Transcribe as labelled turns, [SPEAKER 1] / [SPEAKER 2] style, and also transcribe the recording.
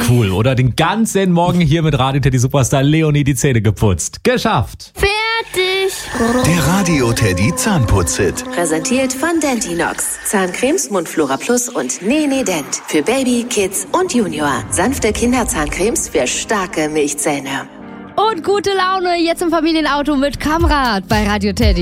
[SPEAKER 1] Cool, oder? Den ganzen Morgen hier mit Radio Teddy Superstar Leonie die Zähne geputzt. Geschafft!
[SPEAKER 2] Fertig!
[SPEAKER 3] Der Radio Teddy Zahnputz-Hit.
[SPEAKER 4] Präsentiert von Dentinox. Zahncremes, Mundflora Plus und Nene Dent. Für Baby, Kids und Junior. Sanfte Kinderzahncremes für starke Milchzähne.
[SPEAKER 2] Und gute Laune jetzt im Familienauto mit Kamrad bei Radio Teddy.